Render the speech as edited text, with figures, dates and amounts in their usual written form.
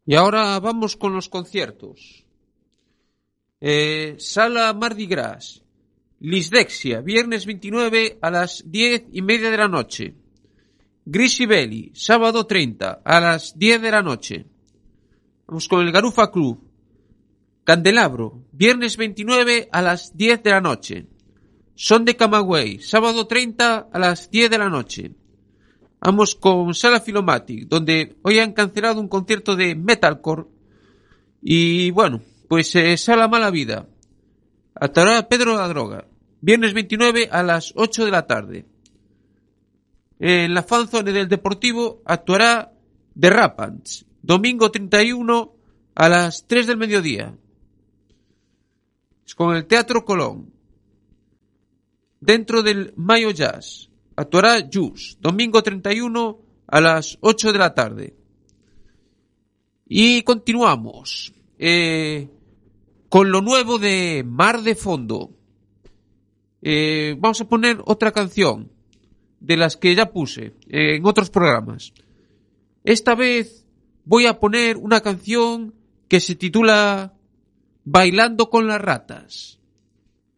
Y ahora vamos con los conciertos. Sala Mardi Gras, Lisdexia, viernes 29 a las 10:30 de la noche. Grisi Belli, sábado 30 a las 10 de la noche. Vamos con el Garufa Club. Candelabro, viernes 29 a las 10 de la noche. Son de Camagüey, sábado 30 a las 10 de la noche. Vamos con Sala Filomatic, donde hoy han cancelado un concierto de metalcore. Y bueno, pues Sala Mala Vida. Actuará Pedro la Droga, viernes 29 a las 8 de la tarde. En la fanzone del Deportivo actuará The Rapants, domingo 31 a las 3 del mediodía. Es con el Teatro Colón. Dentro del Mayo Jazz actuará Jus, domingo 31 a las 8 de la tarde. Y continuamos con lo nuevo de Mar de Fondo. Vamos a poner otra canción de las que ya puse en otros programas. Esta vez voy a poner una canción que se titula Bailando con las ratas.